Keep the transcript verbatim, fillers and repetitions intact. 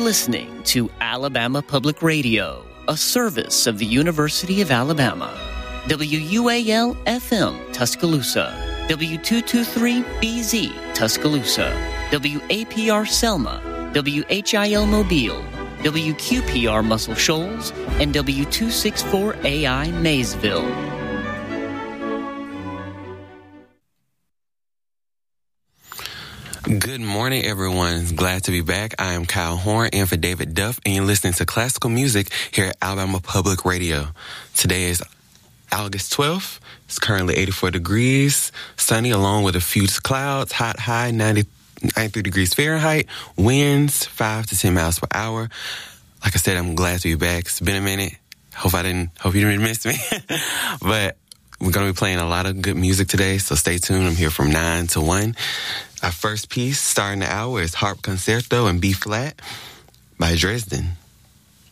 listening to Alabama Public Radio, a service of the University of Alabama. W U A L F M Tuscaloosa, W two twenty-three B Z Tuscaloosa, W A P R Selma, W H I L Mobile, W Q P R Muscle Shoals, and W two sixty-four A I Maysville. Good morning, everyone. Glad to be back. I am Kyle Horn in for David Duff, and you're listening to classical music here at Alabama Public Radio. Today is August twelfth. It's currently eighty-four degrees, sunny along with a few clouds, hot high ninety, ninety-three degrees Fahrenheit, winds five to ten miles per hour. Like I said, I'm glad to be back. It's been a minute. Hope I didn't, hope you didn't miss me. But we're going to be playing a lot of good music today, so stay tuned. I'm here from nine to one. Our first piece starting the hour is Harp Concerto in B-flat by Dresden.